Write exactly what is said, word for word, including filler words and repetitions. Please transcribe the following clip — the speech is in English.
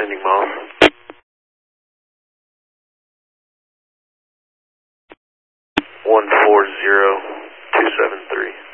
landing miles. one four zero two seven three.